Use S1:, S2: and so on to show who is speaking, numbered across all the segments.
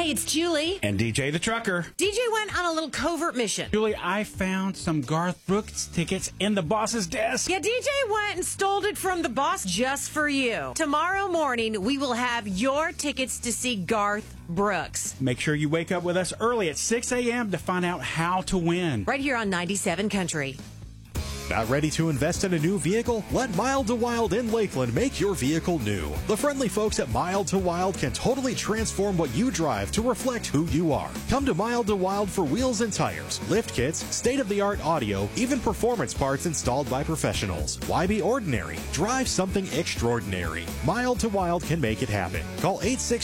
S1: Hey, it's Julie.
S2: And DJ the Trucker.
S1: DJ went on a little covert mission.
S2: Julie, I found some Garth Brooks tickets in the boss's desk.
S1: Yeah, DJ went and stole it from the boss just for you. Tomorrow morning, we will have your tickets to see Garth Brooks.
S2: Make sure you wake up with us early at 6 a.m. to find out how to win.
S1: Right here on 97 Country.
S3: Not ready to invest in a new vehicle? Let Mild to Wild in Lakeland make your vehicle new. The friendly folks at Mild to Wild can totally transform what you drive to reflect who you are. Come to Mild to Wild for wheels and tires, lift kits, state-of-the-art audio, even performance parts installed by professionals. Why be ordinary? Drive something extraordinary. Mild to Wild can make it happen. Call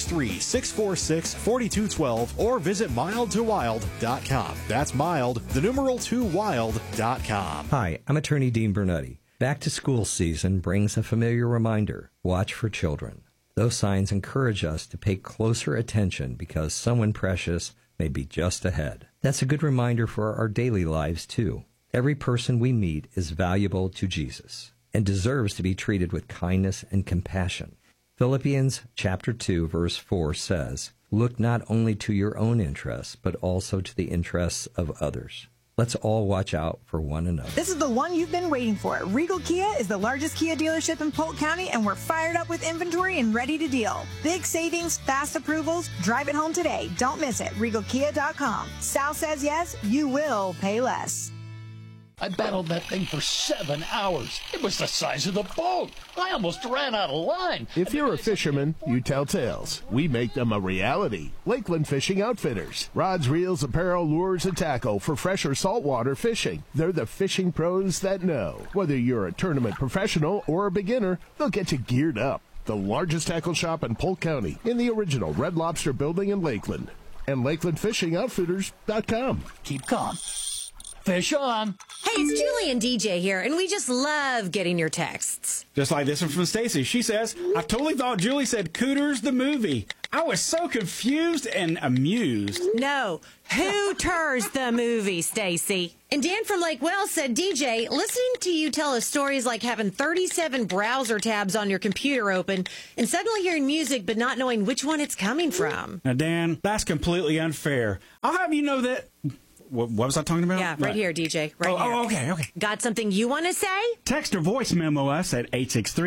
S3: 863-646-4212 or visit mildtowild.com. That's mild, the numeral 2 wild.com.
S4: Hi, I'm attorney Dean Bernutti. Back to school season brings a familiar reminder. Watch for children. Those signs encourage us to pay closer attention because someone precious may be just ahead. That's a good reminder for our daily lives, too. Every person we meet is valuable to Jesus and deserves to be treated with kindness and compassion. Philippians chapter 2, verse 4 says, "Look not only to your own interests, but also to the interests of others." Let's all watch out for one another.
S5: This is the one you've been waiting for. Regal Kia is the largest Kia dealership in Polk County, and we're fired up with inventory and ready to deal. Big savings, fast approvals. Drive it home today. Don't miss it. RegalKia.com. Sal says yes, you will pay less.
S6: I battled that thing for 7 hours. It was the size of the boat. I almost ran out of line.
S7: If you're a fisherman, you tell tales. We make them a reality. Lakeland Fishing Outfitters. Rods, reels, apparel, lures, and tackle for fresh or saltwater fishing. They're the fishing pros that know. Whether you're a tournament professional or a beginner, they'll get you geared up. The largest tackle shop in Polk County in the original Red Lobster building in Lakeland. And LakelandFishingOutfitters.com.
S6: Keep calm. Fish on.
S1: Hey, it's Julie and DJ here, and we just love getting your texts.
S2: Just like this one from Stacy. She says, I totally thought Julie said Cooters the movie. I was so confused and amused.
S1: No, Hooters the movie, Stacy. And Dan from Lake Wells said, DJ, listening to you tell us stories like having 37 browser tabs on your computer open and suddenly hearing music but not knowing which one it's coming from.
S2: Now, Dan, that's completely unfair. I'll have you know that... What was I talking about?
S1: Yeah, right here, DJ. Right here.
S2: Oh, okay.
S1: Got something you want to say?
S2: Text or voice memo us at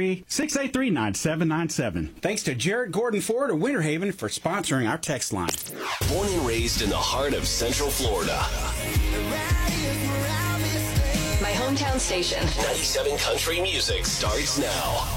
S2: 863-683-9797. Thanks to Jared Gordon Ford of Winter Haven for sponsoring our text line.
S8: Born and raised in the heart of Central Florida.
S9: My hometown station.
S8: 97 Country Music starts now.